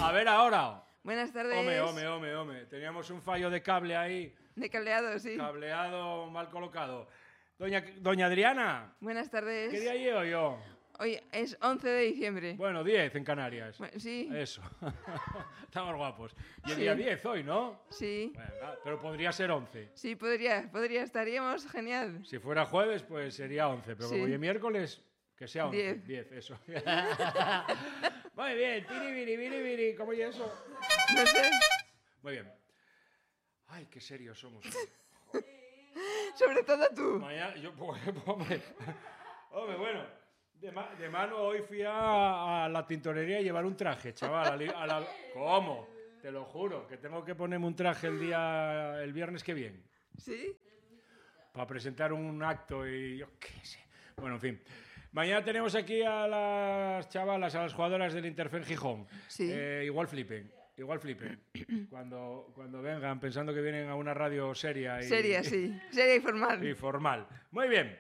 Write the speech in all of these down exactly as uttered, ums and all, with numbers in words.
A ver ahora. Buenas tardes. Home, home, home, home. Teníamos un fallo de cable ahí. De cableado, sí. Cableado mal colocado. Doña, Doña Adriana. Buenas tardes. ¿Qué día llevo yo? Hoy es once de diciembre. Bueno, diez en Canarias. Bueno, sí. Eso. Estamos guapos. Y el Sí. día diez hoy, ¿no? Sí. Venga, pero podría ser once. Sí, podría, podría, estaríamos genial. Si fuera jueves, pues sería once. Pero Sí. como hoy es miércoles, que sea once. diez. diez, eso. Muy bien. Tiri, biri, biri, biri. ¿Cómo es eso? No sé. Muy bien. Ay, qué serios somos. Sobre todo tú. Mañana, yo, pues, hombre, hombre, bueno, de, ma, de mano hoy fui a, a la tintorería a llevar un traje, chaval. A li, a la, ¿Cómo? Te lo juro, que tengo que ponerme un traje el día, el viernes que viene. ¿Sí? Para presentar un acto y yo qué sé. Bueno, en fin. Mañana tenemos aquí a las chavalas, a las jugadoras del Interfen Gijón. Sí. Eh, igual flipen. Igual flipen. Cuando, cuando vengan pensando que vienen a una radio seria. Y, Seria, sí. Seria y formal. Y formal. Muy bien.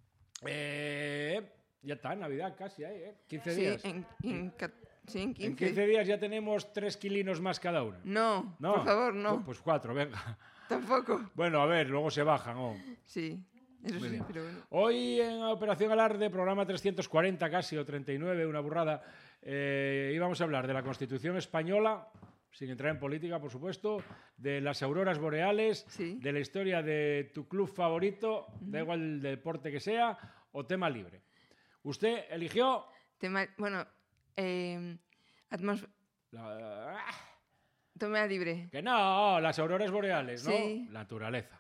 Eh, ya está, Navidad casi, ¿eh? quince Sí, días. en, en, sí, en quince. En quince días ya tenemos tres kilinos más cada una. No, No, por favor, no. Pues cuatro, venga. Tampoco. Bueno, a ver, luego se bajan. Oh. Sí, eso Muy sí, bien. pero bueno. Hoy en Operación Alarde, programa trescientos cuarenta casi, o treinta y nueve, una burrada, eh, íbamos a hablar de la Constitución española, sin entrar en política, por supuesto, de las auroras boreales, Sí. de la historia de tu club favorito, da igual el deporte que sea, o tema libre. Usted eligió... Tema, bueno, eh, atmos- La... toma libre. Que no, las auroras boreales, ¿no? Sí. Naturaleza.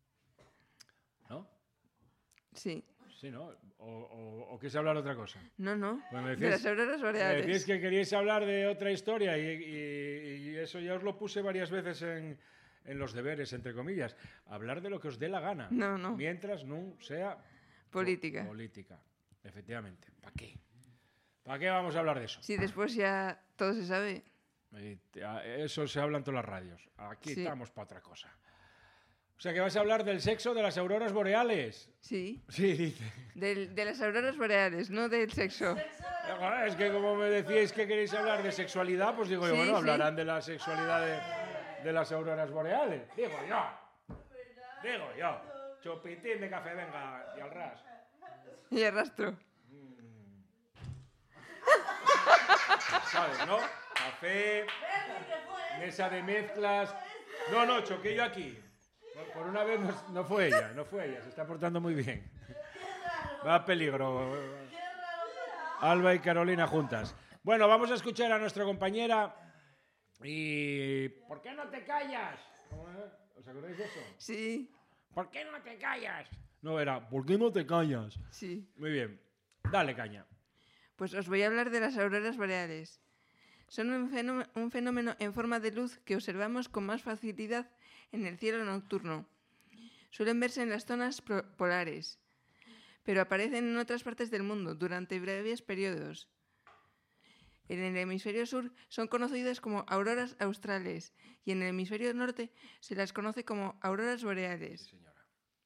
¿No? Sí. Sí, ¿no? O, o, ¿O quieres hablar de otra cosa? No, no. Pues me de decías- las auroras Me boreales. decíais que queríais hablar de otra historia y, y- y eso ya os lo puse varias veces en, en los deberes, entre comillas. Hablar de lo que os dé la gana. No, no. Mientras no sea... Política. po- política, efectivamente. ¿Para qué? ¿Para qué vamos a hablar de eso? Sí, después ya todo se sabe. Eh, te- a- Eso se habla en todas las radios. Aquí Sí. estamos para otra cosa. O sea que vas a hablar del sexo de las auroras boreales. Sí. Sí, dice. Del- de las auroras boreales, no del sexo. Es que como me decíais que queréis hablar de sexualidad, pues digo yo, Sí, bueno, sí. hablarán de la sexualidad de, de las auroras boreales. Digo yo. Digo yo. Chupitín de café, venga, y al ras. Y arrastro. ¿Sabes, no? Café, mesa de mezclas. No, no, choqué yo aquí. Por, por una vez no, no fue ella, no fue ella, se está portando muy bien. Va a peligro. Alba y Carolina juntas. Bueno, vamos a escuchar a nuestra compañera y... ¿Por qué no te callas? ¿Cómo es? ¿Os acordáis de eso? Sí, ¿Por qué no te callas? No, era, ¿por qué no te callas? sí. Muy bien, dale caña. Pues os voy a hablar de las auroras boreales. Son un fenómeno, un fenómeno en forma de luz que observamos con más facilidad en el cielo nocturno. Suelen verse en las zonas pro- polares, pero aparecen en otras partes del mundo durante breves periodos. En el hemisferio sur son conocidas como auroras australes y en el hemisferio norte se las conoce como auroras boreales. Sí, señora.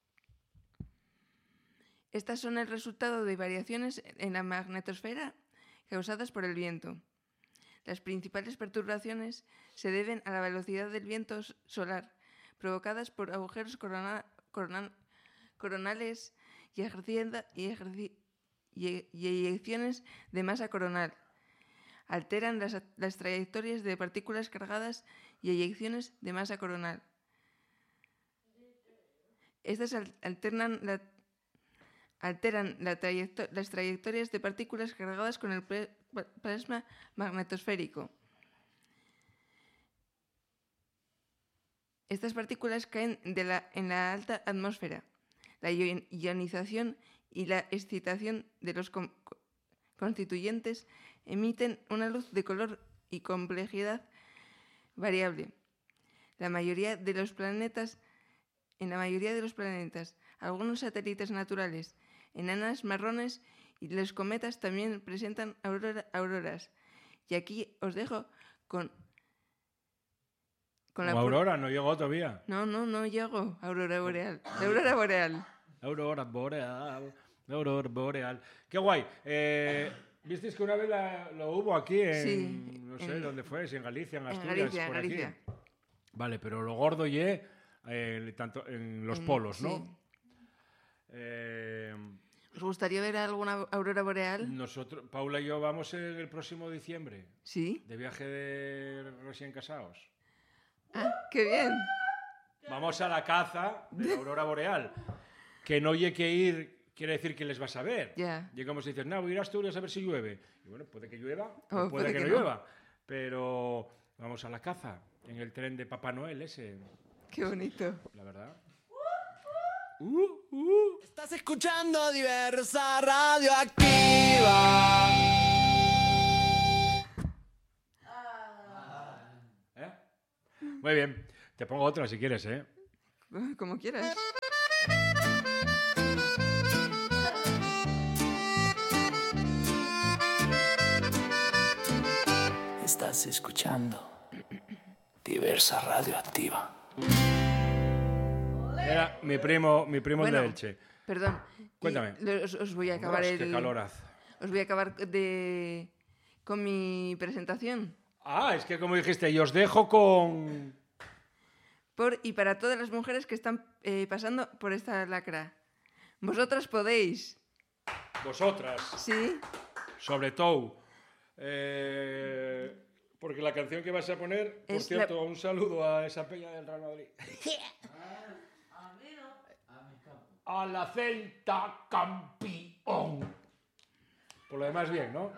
Estas son el resultado de variaciones en la magnetosfera causadas por el viento. Las principales perturbaciones se deben a la velocidad del viento s- solar, provocadas por agujeros corona- corona- coronales y, ejercienda- y, ejerci- y- y eyecciones de masa coronal. Alteran las, a- las trayectorias de partículas cargadas y eyecciones de masa coronal. Estas al- alternan la alteran la trayecto- las trayectorias de partículas cargadas con el ple- pa- plasma magnetosférico. Estas partículas caen de la- en la alta atmósfera. La ion- ionización y la excitación de los com- co- constituyentes emiten una luz de color y complejidad variable. La mayoría de los planetas, en la mayoría de los planetas, algunos satélites naturales, enanas marrones y los cometas también presentan aurora- auroras. Y aquí os dejo con... con O pu- Aurora, no llegó todavía. No, no, no llego a aurora boreal. La aurora boreal. Aurora boreal, aurora boreal. Qué guay. Eh, ¿Visteis que una vez la- lo hubo aquí en, Sí. no sé En- dónde fue, si en Galicia, en En Asturias, Galicia, en por aquí. Galicia. Vale, pero lo gordo ye eh, tanto en los En- polos, sí. ¿no? Eh, ¿Os gustaría ver alguna aurora boreal? nosotros, Paula y yo vamos en el próximo diciembre Sí. de viaje de recién casados. Ah, qué bien. Vamos a la caza de la aurora boreal. Que no oye que ir quiere decir que les vas a ver. Ya. Y como si dices, no, voy a ir a Asturias a ver si llueve. Y bueno, puede que llueva o O puede, puede que, que no no. llueva. Pero vamos a la caza en el tren de Papá Noel ese, Qué bonito. la verdad. Uh, uh. Estás escuchando Diversa Radioactiva. ¿Eh? Muy bien. Te pongo otra si quieres, ¿eh? Como quieras. Estás escuchando Diversa Radioactiva. Era mi primo, mi primo el Bueno, de Elche. Perdón. y Cuéntame. lo- Os, os voy a acabar Dios, el... qué calor hace. Os voy a acabar de... con mi presentación. Ah, es que como dijiste, y os dejo con... Por y para todas las mujeres que están eh, pasando por esta lacra. Vosotras podéis. Vosotras, Sí. sobre todo. Eh, porque la canción que vas a poner, por Es cierto, la- un saludo a esa peña del Real Madrid. A la Celta campeón. Por lo demás, bien, ¿no?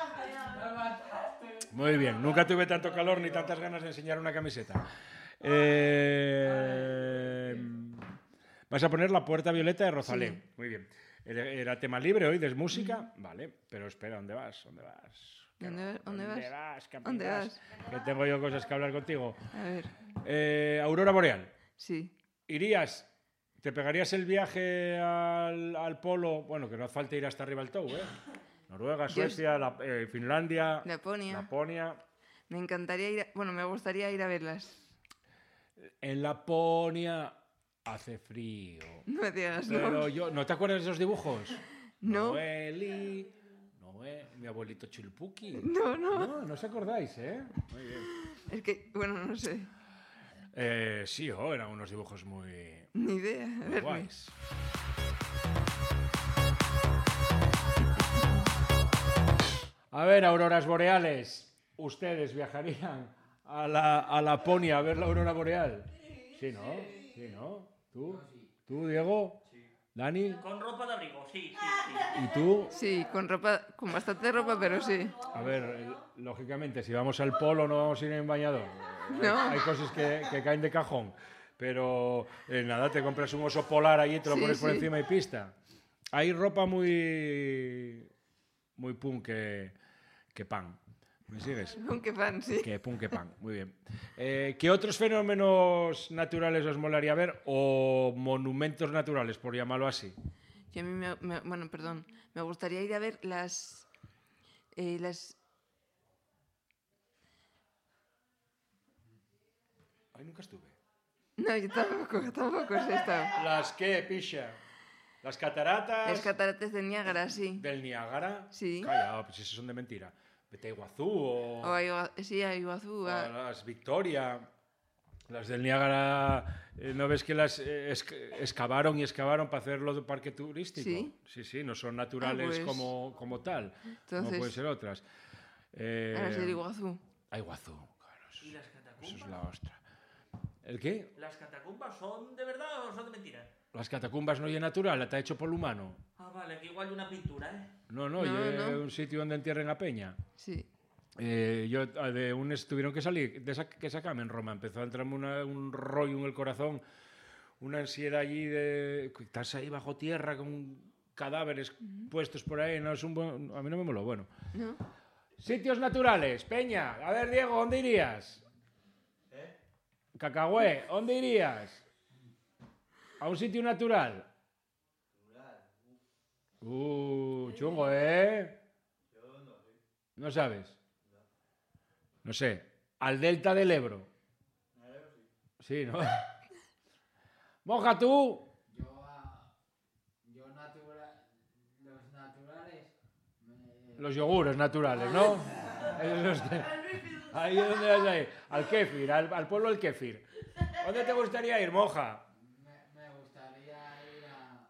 Muy bien. Nunca tuve tanto calor ni tantas ganas de enseñar una camiseta. Eh, vas a poner La Puerta Violeta de Rosalén. Sí. Muy bien. Era, era tema libre hoy, de música. Vale, pero espera, ¿dónde vas? ¿Dónde vas? ¿Dónde va- dónde vas? vas? ¿Qué ¿Dónde apilas? vas? Que tengo yo cosas que hablar contigo. A ver. Eh, Aurora Boreal. Sí. ¿Irías? ¿Te pegarías el viaje al, al polo? Bueno, que no hace falta ir hasta arriba al Tou, ¿eh? Noruega, Yo- Suecia, la- eh, Finlandia, Laponia. Laponia. Me encantaría ir a... Bueno, me gustaría ir a verlas. En Laponia hace frío. No me digas, ¿no? Pero yo, ¿no te acuerdas de esos dibujos? No. Noeli, Noé, mi abuelito Chulpuki. No, no. No, no os acordáis, ¿eh? Muy bien. Es que, bueno, no sé. Eh, sí, oh, eran unos dibujos muy, Ni idea. A muy ver, guays. A ver, auroras boreales. ¿Ustedes viajarían a la, a Laponia a ver la aurora boreal? Sí, ¿no? Sí, ¿no? ¿Tú? ¿Tú, Diego? ¿Dani? Con ropa de abrigo, sí, sí, sí. ¿Y tú? Sí, con ropa, con bastante ropa, pero sí. A ver, eh, lógicamente, si vamos al polo no vamos a ir en bañador. No. Hay, hay cosas que, que caen de cajón. Pero eh, nada, te compras un oso polar allí y te lo Sí, pones por sí. encima y pista. Hay ropa muy muy punk que, que pan. ¿Me sigues? Aunque fan, sí. Que punk que pan. Muy bien. Eh, ¿Qué otros fenómenos naturales os molaría ver? O monumentos naturales, por llamarlo así. Y a mí me, me- bueno, perdón, me gustaría ir a ver las, eh, las, Ay, nunca estuve. no, yo tampoco, tampoco he estado. ¿Las qué, picha? ¿Las cataratas? Las cataratas de Niágara, sí. ¿Del Niágara? Sí. Calla, pues esos son de mentira. Vete a Iguazú o, O a Igua- sí, a Iguazú. o a- a las Victoria. Las del Niágara, eh, ¿no ves que las eh, esc- excavaron y excavaron para hacerlo de parque turístico? Sí. Sí, sí, no son naturales pues, como, como tal. No entonces- pueden ser otras. Eh, a las del Iguazú. a Iguazú, claro. Eso, ¿Y las eso catacumbas? es la ostra. ¿El qué? ¿Las catacumbas son de verdad o son de mentira? Las catacumbas no es natural, está hecho por el humano. Ah, vale, que igual de una pintura, ¿eh? No, no, No, es no. un sitio donde entierren a peña. Sí. Eh, yo ah, de un es- tuvieron que salir de esa, que sacarme en Roma. Empezó a entrarme una- un rollo en el corazón, una ansiedad allí de estás ahí bajo tierra con cadáveres puestos por ahí. No es un buen- a mí no me moló. Bueno, ¿No? sitios naturales, Peña. A ver, Diego, ¿dónde irías? ¿Eh? Cacahué, ¿dónde irías? A un sitio natural. Uh, chungo, ¿eh? ¿No sabes? No sé. Al delta del Ebro. Sí, ¿no? Moja tú. Yo, a- yo natura- los naturales, me- Los yogures naturales, ¿no? Eso es usted. Ahí es donde vas a ir. Al Kéfir, al, al pueblo del Kéfir. ¿Dónde te gustaría ir, monja? Me, me gustaría ir a...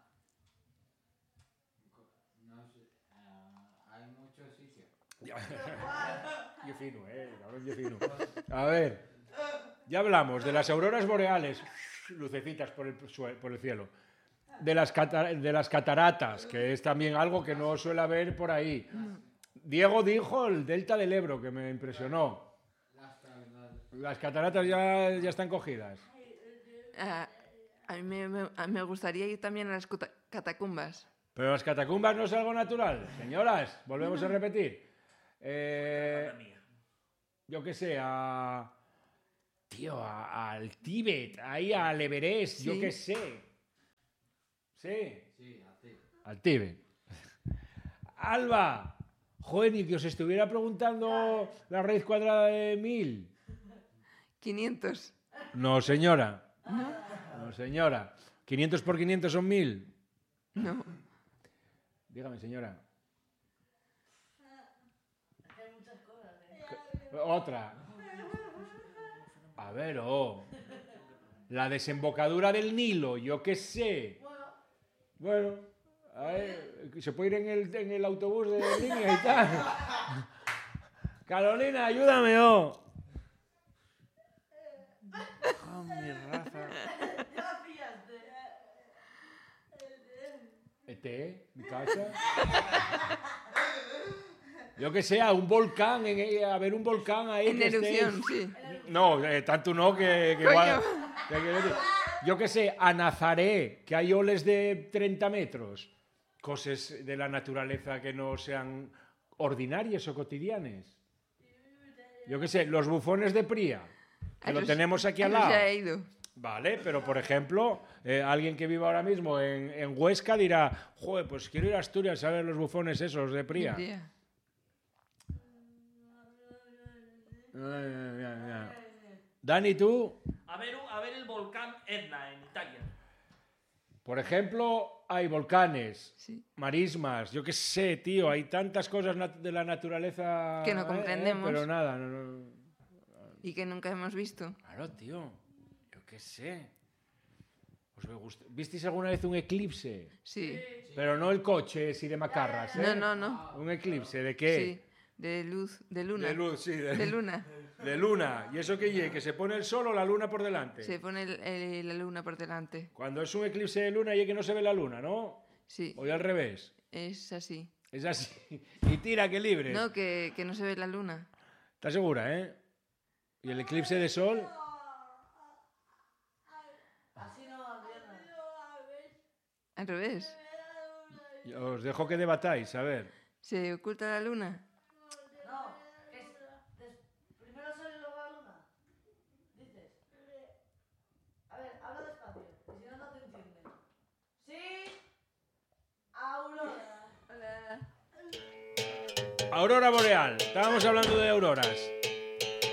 No sé, a- hay muchos sitios. Yo fino, eh, cabrón, yo fino. A ver, ya hablamos de las auroras boreales, lucecitas por el, sue- por el cielo. De las, cata- de las cataratas, que es también algo que no suele haber por ahí. Diego dijo el delta del Ebro, que me impresionó. Las cavidades. Las cataratas ya, ya están cogidas. Ah, a mí me, me- a- me gustaría ir también a las cuta- catacumbas. Pero las catacumbas no es algo natural. Señoras, volvemos a repetir. Eh, Madre mía. yo qué sé, a... Tío, a- al Tíbet, ahí al Everest, yo Sí. qué sé. Sí, Sí, así. al Tíbet. Alba, joder, ni que os estuviera preguntando la raíz cuadrada de mil. quinientos. No, señora. No, señora. quinientos por quinientos son mil. No. Dígame, señora. Otra. A ver, oh. La desembocadura del Nilo, yo qué sé. Bueno, a ver, se puede ir en el, en el autobús de línea y tal. Carolina, ayúdame, oh. Oh, mi raza. ¿Este? ¿Mi casa? Yo que sé, a un volcán, en, a ver un volcán ahí. En que esté- erupción, sí. No, eh, tanto no que, que Coño. igual- que- que- yo que sé, a Nazaré, que hay oles de treinta metros. Cosas de la naturaleza que no sean ordinarias o cotidianas. Yo que sé, los bufones de Pría, que A lo esos- tenemos aquí a al esos lado. ya he ido. Vale, pero por ejemplo, eh, alguien que viva ahora mismo en, en Huesca dirá, joder, pues quiero ir a Asturias a ver los bufones esos de Pría. Diría. Ay, ay, ay, ay. Dani, tú, A ver, a ver el volcán Etna en Italia. por ejemplo, hay volcanes, Sí. marismas, yo qué sé, tío, hay tantas cosas nat- de la naturaleza Que no eh, eh, comprendemos. pero nada, no, no. Y que nunca hemos visto. Claro, tío, yo qué sé. ¿Os gust- ¿Visteis alguna vez un eclipse? Sí. Pero no el coche, si de macarras, ¿eh? No, no, no. ¿Un eclipse de qué? Sí. De luz, de luna. De luz, sí, de, De luna. de luna. ¿Y eso qué lle? ¿Que se pone el sol o la luna por delante? Se pone el- el- la luna por delante. Cuando es un eclipse de luna y que no se ve la luna, ¿no? Sí. O al revés. Es así. Es así. Y tira que libre. No, que, que no se ve la luna. ¿Estás segura, eh? ¿Y el eclipse de sol? Al revés. Os dejo que debatáis, a ver. ¿Se oculta la luna? No, que es des- primero sale luego la luna. Dices. A ver, habla despacio, que si no, no te entienden. Sí. Aurora. Hola. Aurora boreal. Estábamos hablando de auroras.